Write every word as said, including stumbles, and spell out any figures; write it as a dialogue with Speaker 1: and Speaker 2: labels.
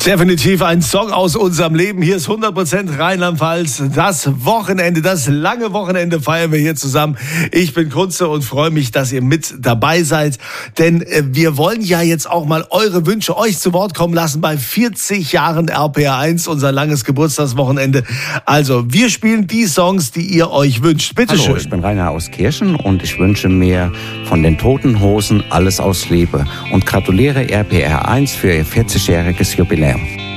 Speaker 1: Definitiv ein Song aus unserem Leben. Hier ist hundert Prozent Rheinland-Pfalz. Das Wochenende, das lange Wochenende feiern wir hier zusammen. Ich bin Kunze und freue mich, dass ihr mit dabei seid. Denn äh, wir wollen ja jetzt auch mal eure Wünsche euch zu Wort kommen lassen bei vierzig Jahren R P R eins, unser langes Geburtstagswochenende. Also, wir spielen die Songs, die ihr euch wünscht. Bitte
Speaker 2: Hallo,
Speaker 1: schön.
Speaker 2: Ich bin Rainer aus Kirchen und ich wünsche mir von den Toten Hosen Alles aus Liebe und gratuliere R P R eins für ihr vierzigjähriges Jubiläum.